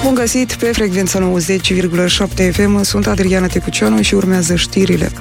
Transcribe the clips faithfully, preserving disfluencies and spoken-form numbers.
Bun găsit pe frecvența nouăzeci virgulă șapte F M, sunt Adriana Tecuceanu și urmează știrile.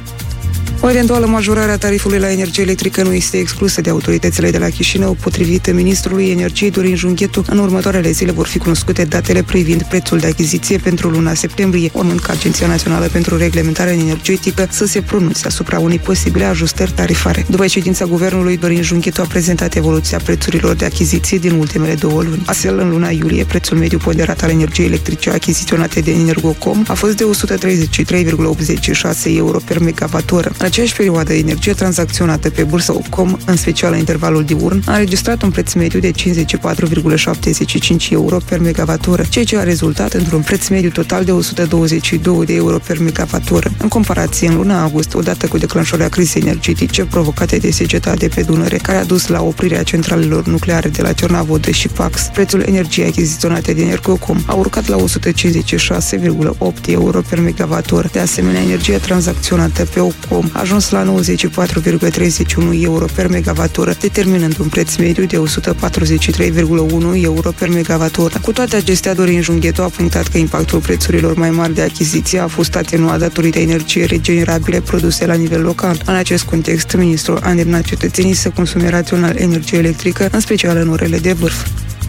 O eventuală majorare a tarifului la energie electrică nu este exclusă de autoritățile de la Chișinău. Potrivit ministrului energiei Dorin Junghetu, în următoarele zile vor fi cunoscute datele privind prețul de achiziție pentru luna septembrie, urmând ca Agenția Națională pentru Reglementare Energetică să se pronunțe asupra unei posibile ajustări tarifare. După ședința guvernului, Dorin Junghetu a prezentat evoluția prețurilor de achiziție din ultimele două luni. Astfel, în luna iulie, prețul mediu ponderat al energiei electrice achiziționate de Energocom a fost de o sută treizeci și trei virgulă optzeci și șase euro per megawattoră. În aceeași perioadă, energia tranzacționată pe bursa Opcom, în special în intervalul diurn, a înregistrat un preț mediu de cincizeci și patru virgulă șaptezeci și cinci euro per megawattoră, ceea ce a rezultat într-un preț mediu total de o sută douăzeci și doi de euro per megawattoră. În comparație, în luna august, odată cu declanșarea crizei energetice provocate de seceta de pe Dunăre, care a dus la oprirea centralelor nucleare de la Cernavodă și Pax, prețul energiei achiziționate de Energocom a urcat la o sută cincizeci și șase virgulă opt euro per megawattoră. De asemenea, energia tranzacționată pe Opcom a ajuns la nouăzeci și patru virgulă treizeci și unu euro per megawattoră, determinând un preț mediu de o sută patruzeci și trei virgulă unu euro per megawattoră. Cu toate acestea, Dorin Junghetu a punctat că impactul prețurilor mai mari de achiziție a fost atenuat datorită energiei regenerabile produse la nivel local. În acest context, ministrul a îndemnat cetățenii să consume rațional energie electrică, în special în orele de vârf.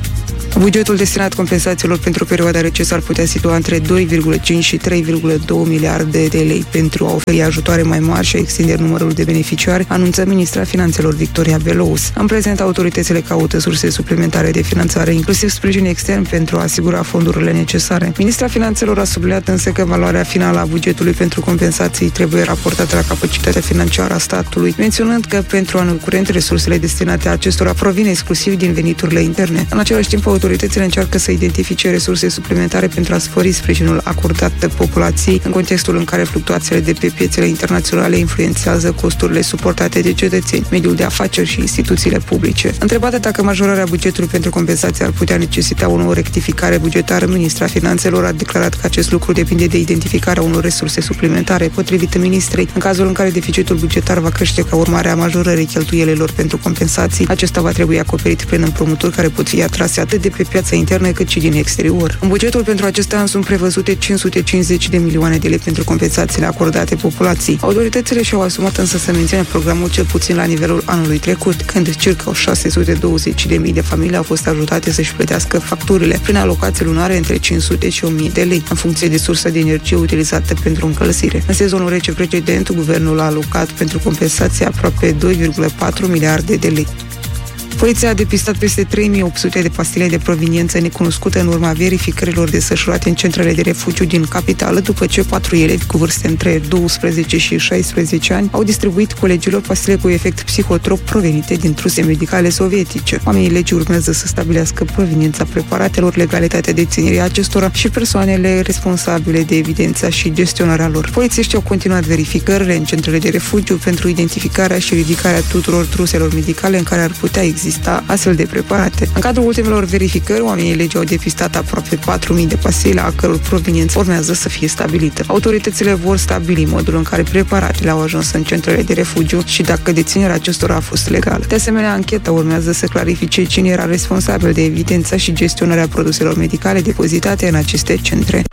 Bugetul destinat compensațiilor pentru perioada rece s-ar putea situa între doi virgulă cinci și trei virgulă doi miliarde de lei pentru a oferi ajutoare mai mari și a extinde numărul de beneficiari, anunță ministra Finanțelor Victoria Belouț. În prezent, autoritățile caută surse suplimentare de finanțare, inclusiv sprijin extern, pentru a asigura fondurile necesare. Ministra Finanțelor a subliniat însă că valoarea finală a bugetului pentru compensații trebuie raportată la capacitatea financiară a statului, menționând că pentru anul curent resursele destinate acestora provin exclusiv din veniturile interne. În același timp, autoritățile încearcă să identifice resurse suplimentare pentru a spori sprijinul acordat de populației în contextul în care fluctuațiile de pe piețele internaționale influențează costurile suportate de cetățeni, mediul de afaceri și instituțiile publice. Întrebată dacă majorarea bugetului pentru compensații ar putea necesita o nouă rectificare bugetară, ministra Finanțelor a declarat că acest lucru depinde de identificarea unor resurse suplimentare. Potrivit ministrei, în cazul în care deficitul bugetar va crește ca urmare a majorării cheltuielilor pentru compensații, acesta va trebui acoperit prin împrumuturi care pot fi atrase atât de pe piața internă cât și din exterior. În bugetul pentru acest an sunt prevăzute cinci sute cincizeci de milioane de lei pentru compensațiile acordate populației. Autoritățile și-au asumat însă să mențină programul cel puțin la nivelul anului trecut, când circa șase sute douăzeci de mii de familii au fost ajutate să-și plătească facturile prin alocații lunare între cinci sute și o mie de lei, în funcție de sursa de energie utilizată pentru încălzire. În sezonul rece precedent, guvernul a alocat pentru compensație aproape doi virgulă patru miliarde de lei. Poliția a depistat peste trei mii opt sute de pastile de proveniență necunoscută în urma verificărilor desfășurate în centrele de refugiu din capitală, după ce patru elevi cu vârste între douăsprezece și șaisprezece ani au distribuit colegilor pastile cu efect psihotrop provenite din truse medicale sovietice. Oamenii legii urmează să stabilească proveniența preparatelor, legalitatea deținerii acestora și persoanele responsabile de evidența și gestionarea lor. Polițiștii au continuat verificările în centrele de refugiu pentru identificarea și ridicarea tuturor truselor medicale în care ar putea exista astfel de preparate. În cadrul ultimelor verificări, oamenii legii au depistat aproape patru mii de pastile, a căror proveniență urmează să fie stabilită. Autoritățile vor stabili modul în care preparatele au ajuns în centrele de refugiu și dacă deținerea acestora a fost legală. De asemenea, ancheta urmează să clarifice cine era responsabil de evidența și gestionarea produselor medicale depozitate în aceste centre.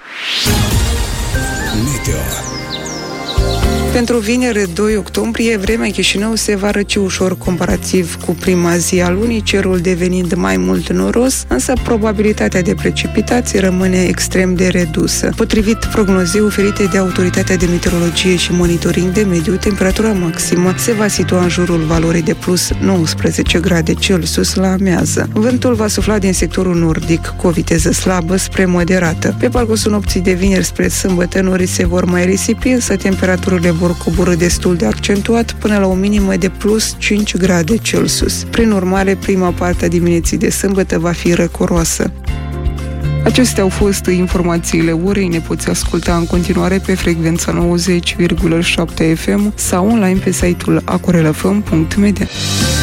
Meteo. Pentru vineri, doi octombrie, vremea în Chișinău se va răci ușor comparativ cu prima zi a lunii, cerul devenind mai mult noros, însă probabilitatea de precipitații rămâne extrem de redusă. Potrivit prognozei oferite de Autoritatea de Meteorologie și Monitoring de Mediu, temperatura maximă se va situa în jurul valorii de plus nouăsprezece grade Celsius la amiază. Vântul va sufla din sectorul nordic cu o viteză slabă spre moderată. Pe parcursul nopții de vineri spre sâmbătă, norii se vor mai risipi, însă temperaturile vor coborî destul de accentuat până la o minimă de plus cinci grade Celsius. Prin urmare, prima parte a dimineții de sâmbătă va fi răcoroasă. Acestea au fost informațiile orei. Ne poți asculta în continuare pe frecvența nouăzeci virgulă șapte F M sau online pe site-ul acorelafm punct media.